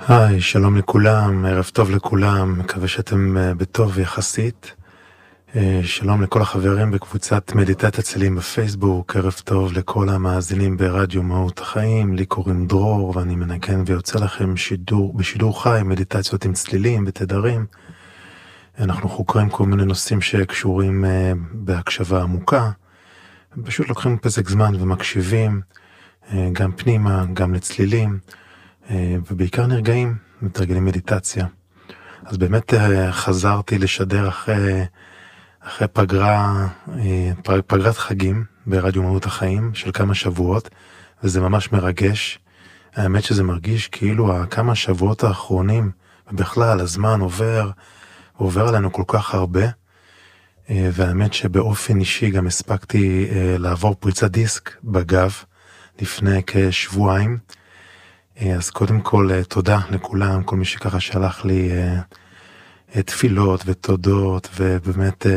היי, שלום לכולם, ערב טוב לכולם, מקווה שאתם בטוב יחסית. שלום לכל החברים בקבוצת מדיטת צלילים בפייסבוק, ערב טוב לכל המאזינים ברדיו מהות החיים, לי קוראים דרור ואני מנגן ויוצא לכם בשידור חי, מדיטציות עם צלילים ותדרים. אנחנו חוקרים כל מיני נושאים שקשורים בהקשבה עמוקה, פשוט לוקחים פסק זמן ומקשיבים, גם פנימה, גם לצלילים. ובעיקר נרגעים, מתרגלים מדיטציה. אז באמת חזרתי לשדר אחרי פגרת חגים ברדיו מהות החיים של כמה שבועות, וזה ממש מרגש. האמת שזה מרגיש כאילו כמה שבועות האחרונים, ובכלל הזמן עובר עלינו כל כך הרבה, והאמת שבאופן אישי גם הספקתי לעבור פריצת דיסק בגב לפני כשבועיים, אז קודם כל תודה לכולם, כל מי שככה שלח לי תפילות ותודות, ובאמת